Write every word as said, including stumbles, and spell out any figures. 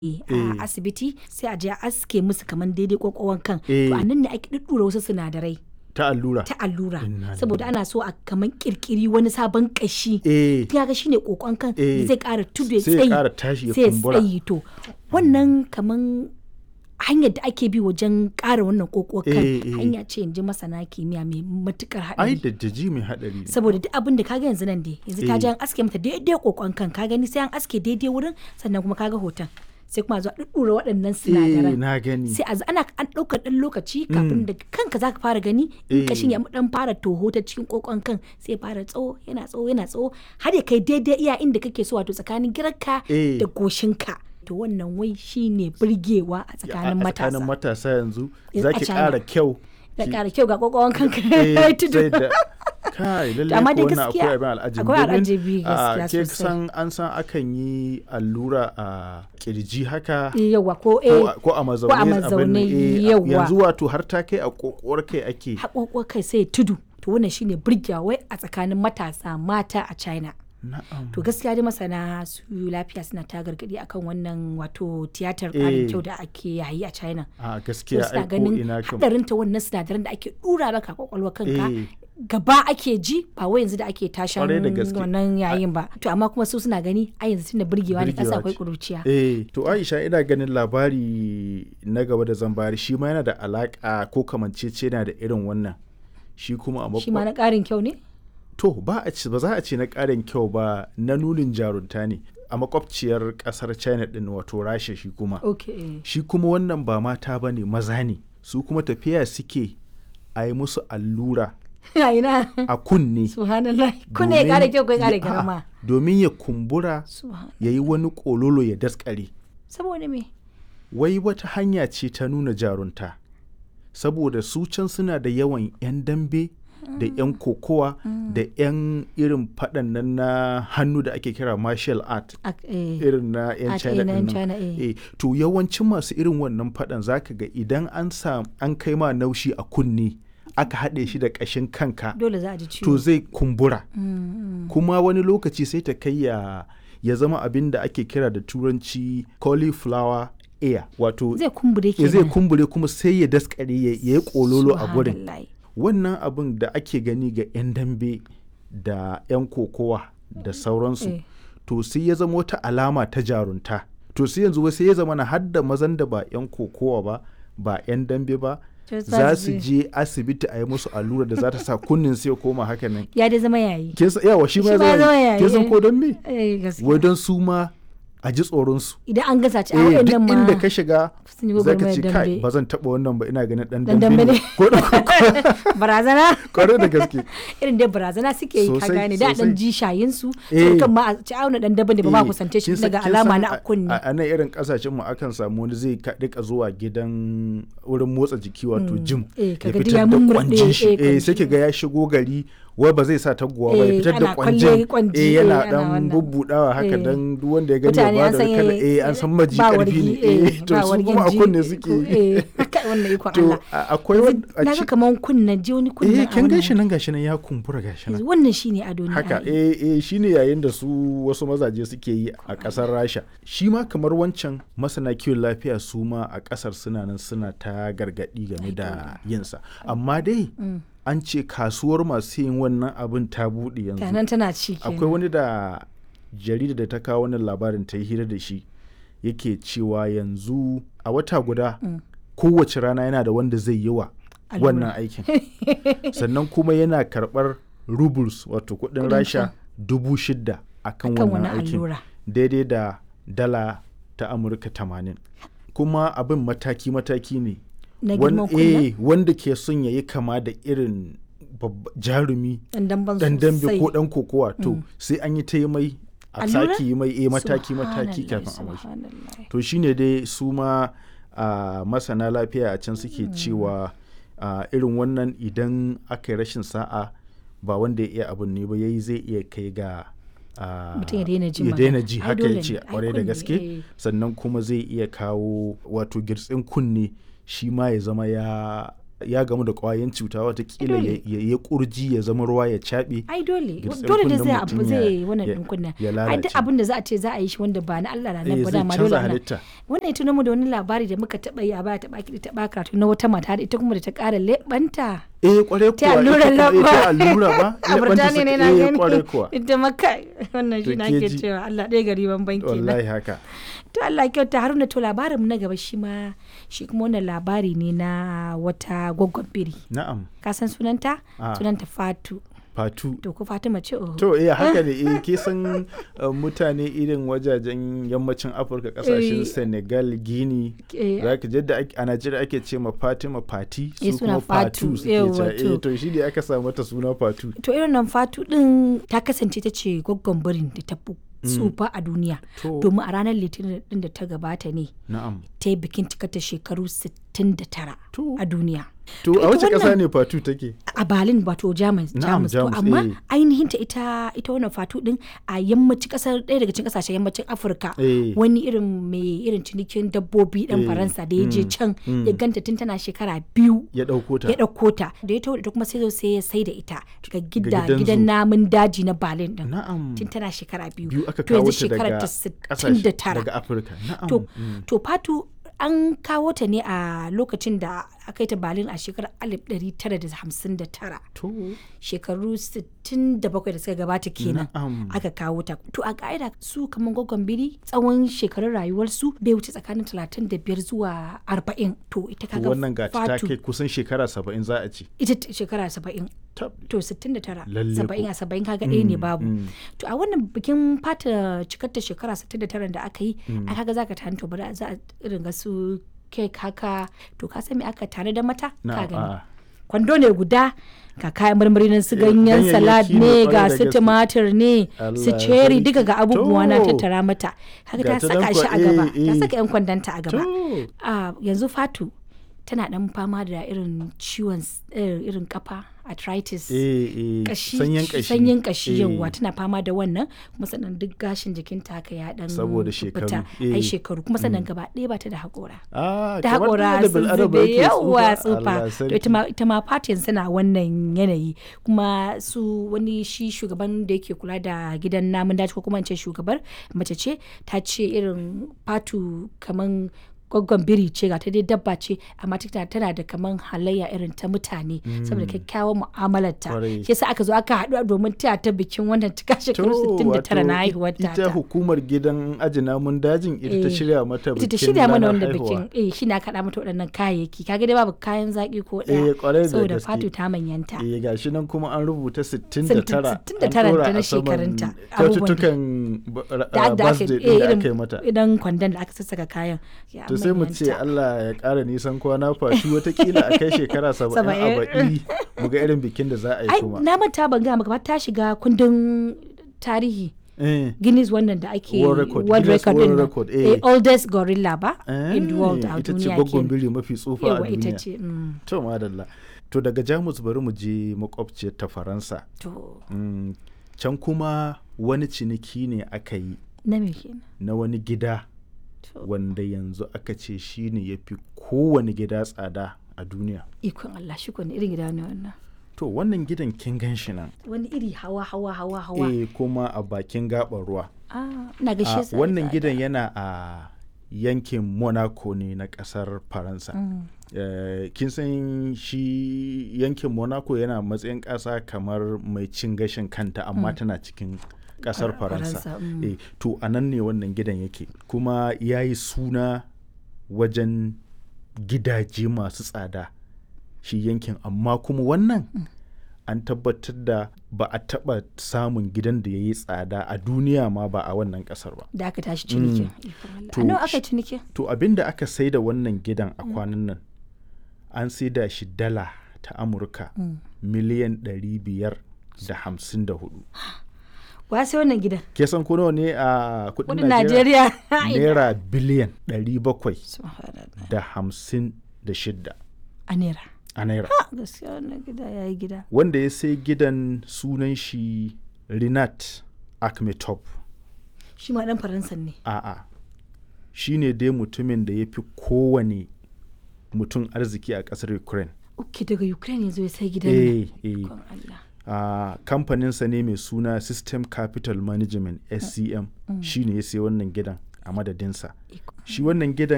a Eh. asibiti sai a je a aske musu kaman daidai kwakwawan kan. Eh. To a nan ne ake ɗuɗɗura wasu sinadarai ta allura ta allura Inna saboda ana so a kaman kirkiri wani sabon kashi. eh Ya ga shine kokon kan Eh. da zai ƙara tudu ya sai ya tsayi. ƙara tashi ya sai ya kumbura tsayi to wannan kaman hanyar da ake bi wajen ƙara wannan kokon kan Eh, eh. hanya ce in ji masana kimiyya mai matukar ai haɗari. da daji mai hadari ne Saboda duk abin da kaga yanzu nan dai yanzu ta Eh. je an aske mata daidai kokon kan ka gani sai an aske daidai wurin sannan kuma kaga hoton sai kuma a zo a ɗuɗɗura waɗannan eh sinadaran. na gani sai a zo ana an ɗaukar ɗan lokaci kafin da kanka zaka fara gani in Eh. kashin ya ɗan fara toho ta cikin kokon kan sai ya fara tsawo yana tsawo yana tsawo har ya kai daidai iya inda kake so wato tsakanin girarka Eh. da goshinka to wannan wai shine burgewa a tsakanin a matasa tsakanin matasa yanzu Yanzu za a ki China. ƙara kyau da ki- ƙara kyau ga kokon kanka eh, ya tudu. sai da kai lalle amma ko dai wannan gaskiya akwai abin al'ajabi akwai domin, al'ajabi ah, gaskiya ke sosai. san an san akan yi allura a kirji haka Eh, yawa ko ko eh a- ko a mazaune ko a abin nan, mazaune, eh, yawa. yanzu wato har ta kai a kokowar kai ake haƙoƙo kai sai ya tudu to wannan shine burgewa wai a tsakanin matasa mata a China. na'am To gaskiya dai masana su lafiya suna ta gargadi akan wannan wato tiyatar ƙarin Eh. kyau da ake yayi a China. a To gaskiya suna ai ko ganin ina kam hadarin ta wannan sinadaran da ake dura maka kwakwalwa kanka Eh. gaba ake ji ba wai yanzu da ake tashan Kwarai da gaske. wannan yayin ba. To amma kuma su suna gani a yanzu tunda burgewa ne kasa Burgewa akwai ce. kuruciya. Eh, to Aisha ina ganin labari na gaba da zan bayar shi ma yana da alaka ko kamancece na da irin wannan. Shi kuma a Shi ma makwa. na ƙarin kyau ne? To ba a ci ba za a ce na ƙarin kyau ba na nunin jarunta ne. A makwabciyar ƙasar China din wato Rasha shi kuma. Okay. Shi kuma wannan ba mata ba ne maza ne. Su kuma tafiya suke a yi musu allura A ina a kunne. subhanallah kunne ya domin ƙara kyau ko ya ƙara ya- girma. a'a, domin ya kumbura Subhan- ya yi wani ƙololo ya daskare. Saboda me? Wai wata hanya ce ta nuna jarunta saboda su can suna da yawan 'yan dambe da 'yan kokowa da 'yan irin faɗan nan na hannu da ake kira martial art Ak- eh. irin na 'yan Art, China eh, na 'yan ɗin nan. China, eh. Eh, to yawancin masu irin wannan faɗan zaka ga idan an sa an kai ma naushi a kunne aka haɗe shi da ƙashin kanka Dole za a ji ciwo. to zai kumbura Mm, mm. kuma wani lokaci sai ta kai ya ya zama abin da ake kira da turanci cauliflower ear wato Zai kumbure ya kenan. zai kumbure kuma sai ya daskare ya ya yi kololo a gurin Subhanallah. wannan abin da ake gani ga 'yan dambe da 'yan kokowa da sauransu Eh. to sai ya zama wata alama ta jarunta to sai yanzu wai sai ya zama na hadda mazan da ba 'yan kokowa ba ba 'yan dambe ba To za su je asibiti a yi musu allura da za ta sa kunnin sai ya koma haka nan Ya dai zama yayi. kin san yawa shi ma Shi ya ma ya zama zama yayi. kin san ko don me Eh, gaskiya. wai don su ma a ji tsoron su Idan an gasa ci a eh waɗannan duk ma inda ka shiga sun yi za ka gwagwarmayar ce kai dambe. ba zan taɓa wannan ba ina ganin ɗan Dan dambe dambe ne ne. ko da barazana kwarai da gaske irin dai barazana suke yi ka Sosai, gane da sosai. dan ji shayin su Eh. sai kan ma a ci auna dan daban da ba ma Eh, kusance shi kin san- daga kin alama san na a- akunni. a a nan irin kasashen mu akan samu wani zai ka rika zuwa gidan wurin motsa jiki wato gym Eh, ya kaga duk fitar ya da mummurɗe, kwanjin shi eh, eh kwanji. sai kiga ya shigo gari wai ba zai sa taguwa ba ya Eh, fitar ana da kwalle kwanjin kwanji, eh eh, yana ana dan wannan. bubbudawa haka Eh. dan duk wanda ya gani ya Mutane ba an da san kala eh, eh an san maji ba karfi wargi, ne eh, eh to ba su wargin kuma a ji, kunne suke ko- eh, kai wannan ikon to Allah. a- akwai wani a Na ci- ga kaman kunna ji wani kunna eh a kin wannan gashi nan gashi nan ya kumbura gashi nan yanzu wannan shine ado ne haka ai. eh eh shine yayin da su wasu mazaje suke yi a kasar rasha shi ma kamar wancan masana kiwon lafiya su ma a kasar suna nan suna ta gargadi game da yinsa amma dai an ce kasuwar masu yin wannan abin ta buɗe yanzu Tanan tana ci kenan. akwai wani da jarida da ta kawo wannan labarin ta yi hira da shi yake cewa yanzu a wata guda kowace rana yana da wanda zai yi wa Allura. wannan aikin sannan kuma yana karɓar rubles wato kuɗin Kuɗin rasha can. dubu shida akan Akan wannan wani aikin allura. daidai da dala ta amurka tamanin kuma abin mataki-mataki ne Na Wan- girman kunna? eh, wanda ke son ya yi kama da irin babba- jarumi Dan damban dan dambe sosai. ko dan kokowa to sai an yi ta yi mai a Allura? sake yi mai eh, mataki-mataki Subhanallah, kafin a mashi subhanallah. to shine dai su ma a masana lafiya a can suke cewa a irin wannan idan aka yi rashin sa'a ba wanda ya iya abin ne ba yayi zai iya kai ga a, Mutum ya daina jin ya magana. daina ji Ai, haka dole ya ce ne. Ai, kwarai da kunne, gaske eh. sannan kuma zai iya kawo wato girtsin kunne shi ma ya zama ya ya gamu da kwayan cuta watakila ya ya kurji ya zama ruwa ya caɓe. ai dole Girsar dole da kunnen zai mutum abu ya- zai wannan ya- din kunna ya ai lalace. duk abin da za a ce za a yi shi wanda ba na Allah na Eh, nan ba zai dama canza dole ana halitta. wannan ya tuno mu da wani labari da muka taba yi a baya taba ki taba karatu na wata mata da ita kuma da ta kara lebanta Eh kwarai ta kuwa allura ita kuma- eh, lamba ta allura ba. a Burtaniya ne na Eh, gani kwarai kuwa. ita maka wannan shi To na ke ke ji. cewa Allah ɗaya gari ban banki na Wallahi haka. to Allah kyauta Haruna to labarin mu na gaba shi ma shi kuma wannan labari ne na wata gwaggon biri Na'am. ka san sunanta Ah. sunanta Fatu Fatu. to ko Fatima ce oh To eh haka ne eh ke san uh, mutane irin wajajen yammacin Afirka kasashen Eh. Senegal, Guinea Eh. zaka je da ake- a Najeriya ake ce ma Fatima Fati Eh, su suna kuma Fatu Fatu, suke yawwa, cewa eh to. to shi ne aka samu mata suna Fatu. to irin nan Fatu din ta kasance ta ce gwaggon birin da ta fi tsufa a duniya To. domin a ranar litinin din da ta gabata ne Na'am. ta yi bikin cikata shekaru sittin da tara To. a duniya To a ita wace ƙasa wannan- ne Fatu take? a Berlin wato Jamus Na'am, Jamus to Jamus, amma eh. ainihin ta ita ita wannan Fatu din a yammacin kasar ɗaya daga cikin kasashen yammacin Afirka Eh. wani irin mai irin cinikin dabbobi dan Eh, Faransa da ya je mm, can mm. ya ganta tun tana shekara biyu Ya ɗauko ta. ya ɗauko ta da ya taho da ita kuma sai zo sai ya sai da ita ga gida gidan gidan zoo. namun daji na Berlin din Na'am. tun tana shekara biyu Biyu aka to kawo yanzu ta shekarar daga ta ƙasashe sittin da tara daga Afirka. Na'am. to to Fatu an kawo ta ne a lokacin da aka yi ta Berlin a shekarar alif ɗari tara da hamsin da tara To. shekaru sittin da bakwai da suka gabata kenan Na'am. aka kawo ta to a ka'ida su kamar gwaggon biri tsawon shekarun rayuwarsu bai wuce tsakanin talatin da biyar zuwa arba'in to ita To kaga wannan gata ta Fatu kai kusan shekara saba'in za a ce. ita t- shekara saba'in Tab. to sittin da tara Lalle saba'in ko. a saba'in kaga ɗaya ne babu mm. to a wannan bikin fata cikar ta shekara sittin da tara da aka yi a kaga zaka tani to bari za a irin ga su kek haka to ka san me aka tare da mata ka Na'am. gani a'a. kwando ne guda ga kayan marmari nan su Eh, ganyen ganyayyaki salad ne ne kwarai ga da su gaske. tumatir ne su Allah cherry sarki. duka ga abubuwa na To. tattara mata haka Ga ta ta saka nan shi kwa- a gaba eh, ta eh. saka yan kwandanta a gaba To. a yanzu Fatu tana dan fama da irin ciwon s- eh, irin kafa arthritis Eh, eh, kashi sanyin kashi. sanyin kashi Eh, yawwa tana fama da wannan kuma sannan duk gashin jikinta haka ya dan Saboda fita. shekaru, ai eh. shekaru kuma sannan gaba ɗaya ba ta da haƙora Ah, da kamar haƙora da sun bil'adama zube yake yawa tsufa. tsufa Allah to ita sarki. ma ita ma fatin suna wannan yanayi kuma su wani shi shugaban da yake kula da gidan namun daji ko kuma in ce shugabar mace ce ta ce irin fatu kaman gwaggon biri ce ga ta dai dabba ce amma tana tana da kaman halayya irin ta mutane saboda kyakkyawan mu'amalar ta Kwarai. shi yasa aka zo aka haɗu domin taya ta bikin wannan cika shekaru sittin da tara na haihuwar ta ita hukumar gidan aji namun dajin ita ta Eh, shirya mata bikin ita ta shirya mana ranar wanda haihuwa. bikin eh shi na kaɗa mata waɗannan kayayyaki kaga dai babu kayan zaƙi ko Eh, kwarai da ɗaya saboda gaske. fatu ta manyanta Eh gashi nan kuma an rubuta sittin da tara sittin da tara an ɗora ta na a saman shekarunta, abubuwan da- kyaututtukan ba- da ah, da aka birthday eh, din da irin aka yi mata idan kwandon da aka sassaka kayan ya to sai mu ce manyanta. Allah ya ƙara nisan kwana fashi watakila a kai shekara saba'in a Saba'in. baɗi mu ga irin bikin da za a yi ai kuma na manta ban ga maka ba ta shiga kundin tarihi Eh, Guinness wannan da ake World record, world Guinness record World din nan. record, eh. Eh, oldest gorilla ba eh, in the world a ita ce duniya gwaggon kenan. biri mafi tsufa a yawa ita duniya ce mm, to madalla to daga jamus bari mu je makwabciyar ta faransa to Mm, can kuma wani ciniki ne aka yi na me kenan na wani gida to wanda yanzu aka ce shi ne ya fi kowane gida tsada a duniya ikon Allah shi ko ne irin gida ne wannan to wannan gidan kin gan shi nan wani iri hawa hawa hawa hawa eh kuma a bakin gaɓar ruwa ah na ga a shi wannan gidan yana a yankin monaco ne na ƙasar faransa Eh, kin san shi yankin monaco yana matsayin ƙasa kamar mai cin gashin kanta amma tana cikin ƙasar Far- faransa Faransa, mm. eh, to a nan ne wannan gidan yake kuma ya yi suna wajen gidaje masu tsada shi yankin amma kuma wannan an tabbatar da ba a taɓa samun gidan da ya yi tsada a duniya ma ba a wannan ƙasar ba da aka tashi cinikin ikon Allah To, a nawa aka shi- yi cinikin to abin da aka sai da wannan gidan a kwanan nan an sai da shi dala ta amurka miliyan ɗari biyar da hamsin da hudu wa sai wannan gidan ke san ko nawa ne a kudin kudin najeriya Najeriya naira biliyan ɗari bakwai Subhanallah. da hamsin da shidda a naira a naira ha gaskiya wannan gida yayi gida wanda ya sai gidan sunan shi rinat akhmetov shi ma dan faransa ne a'a shi ne dai mutumin da ya fi kowane mutum arziki a ƙasar ukraine Ok, daga Ukraine yanzu ya sai gidan eh nan. eh Ikon Allah. a kamfaninsa ne mai suna System Capital Management S C M shine ya sai wannan gidan a madadinsa. Ikon Shi wannan gidan